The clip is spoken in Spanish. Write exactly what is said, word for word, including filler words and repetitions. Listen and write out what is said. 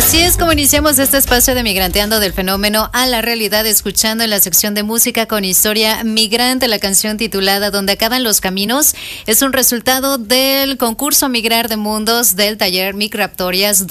Así es como iniciamos este espacio de Migranteando, del fenómeno a la realidad, escuchando en la sección de música con historia migrante la canción titulada Donde acaban los caminos. Es un resultado del concurso Migrar de Mundos del taller Migraptorias